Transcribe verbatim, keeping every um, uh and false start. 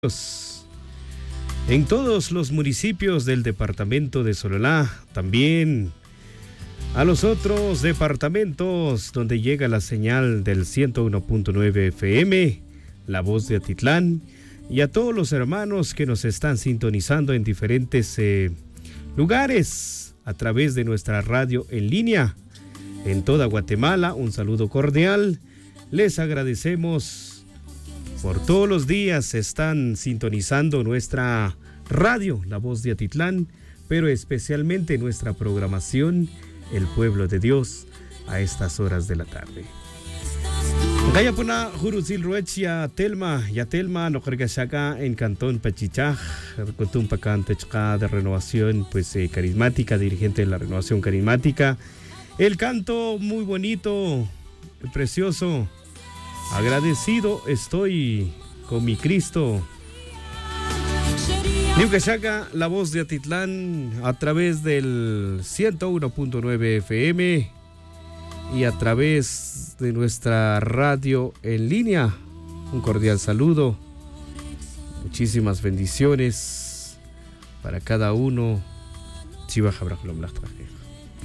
En todos los municipios del departamento de Sololá, también a los otros departamentos donde llega la señal del ciento uno punto nueve F M, La Voz de Atitlán, y a todos los hermanos que nos están sintonizando en diferentes eh, lugares a través de nuestra radio en línea en toda Guatemala. Un saludo cordial. Les agradecemos por todos los días están sintonizando nuestra radio, La Voz de Atitlán, pero especialmente nuestra programación, El Pueblo de Dios, a estas horas de la tarde. Gayapuna, Juruzil Ruechia, Telma, ya Telma, no cargashaga en Cantón Pachichaj, Cotum Pacantechka de Renovación, pues eh, carismática, dirigente de la Renovación Carismática. El canto muy bonito, precioso. Agradecido estoy con mi Cristo. Niucashaga, La Voz de Atitlán, a través del ciento uno punto nueve F M y a través de nuestra radio en línea. Un cordial saludo. Muchísimas bendiciones para cada uno. Chiva Jabrajulom Lachtraje.